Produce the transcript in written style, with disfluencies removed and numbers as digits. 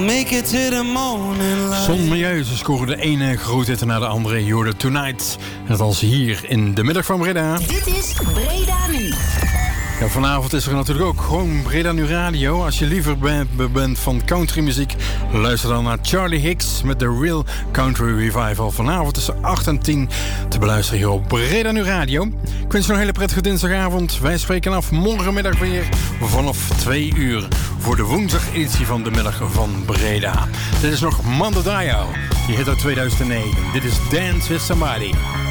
make it to the morning light. Son Milieu, ze scoren de ene groothitte naar de andere. Je hoorde Tonight. Net als hier in de middag van Breda. Dit is Breda Nu. Ja, vanavond is er natuurlijk ook gewoon Breda Nu Radio. Als je liever bent van countrymuziek, luister dan naar Charlie Hicks met The Real Country Revival. Vanavond tussen 8 en 10 te beluisteren hier op Breda Nu Radio. Ik wens je nog een hele prettige dinsdagavond. Wij spreken af morgenmiddag weer vanaf 2 uur voor de woensdag-editie van de middag van Breda. Dit is nog Mando Diao, die hit uit 2009. Dit is Dance With Somebody.